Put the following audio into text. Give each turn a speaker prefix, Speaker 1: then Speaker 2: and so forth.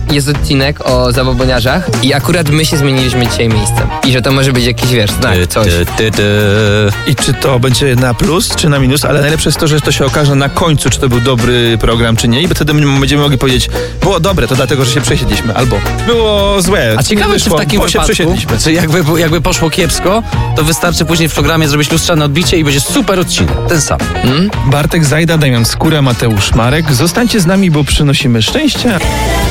Speaker 1: jest odcinek o zaboboniarzach i akurat my się zmieniliśmy dzisiaj miejscem. I że to może być jakiś, wiesz, znak, coś.
Speaker 2: I czy to będzie na plus, czy na minus, ale najlepsze jest to, że to się okaże na końcu, czy to był dobry program, czy nie. I wtedy będziemy mogli powiedzieć, było dobre, to dlatego, że się przesiedliśmy, albo było złe.
Speaker 3: A ciekawe, czy w takim wypadku, czy jakby poszło kiepsko, to wystarczy później w programie zrobić lustrzane odbicie i będzie super odcinek, ten sam.
Speaker 2: Bartek Zajda, Damian Skóra, Mateusz Marek. Zostańcie z nami, bo przynosimy szczęście.